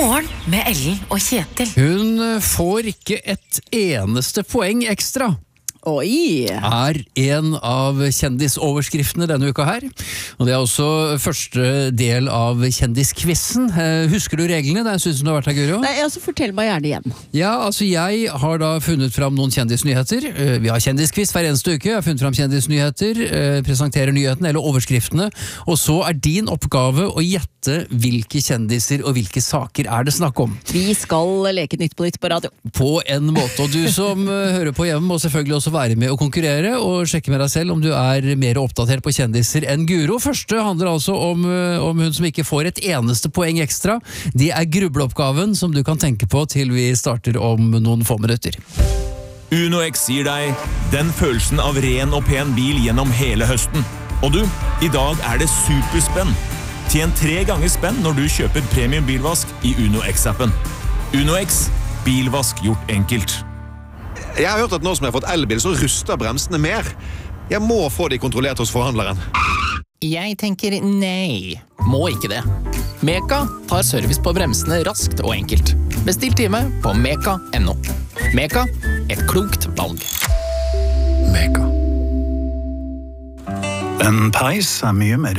Morgen med Ellen og Kjetil. Hun får ikke et eneste poeng ekstra. Oi! Er en av kjendisoverskriftene denne uka her. Og det er også første del av kjendiskvissen. Husker du reglene? Det synes du har vært her, Guro? Nei, altså fortell meg gjerne igjen. Ja, altså jeg har da funnet fram noen kjendisnyheter. Vi har kjendiskviss hver eneste uke. Jeg har funnet fram kjendisnyheter, presenterer nyhetene eller overskriftene. Og så er din oppgave å gjette hvilke kjendiser og hvilke saker er det snakk om. Vi skal leke Nytt på Nytt på radio. På en måte, og du som hører på hjemme må selvfølgelig også være med å konkurrere og sjekke med deg selv om du er mer oppdatert på kjendiser enn Guro. Første handler altså om hun som ikke får et eneste poeng ekstra. Det er grubleoppgaven som du kan tenke på til vi starter om noen få minutter. UnoX gir deg den følelsen av ren og pen bil gjennom hele høsten. Og du, i dag er det superspenn. Tjen 3 ganger spenn når du kjøper premium bilvask i UnoX-appen. UnoX, bilvask gjort enkelt. Jeg har hørt at nå som jeg har fått elbil, så ruster bremsene mer. Jeg må få de kontrollert hos forhandleren. Jeg tenker nei. Må ikke det. Meka tar service på bremsene raskt og enkelt. Bestill time på meka.no. Meka, et klokt valg. Meka. En peis er mye mer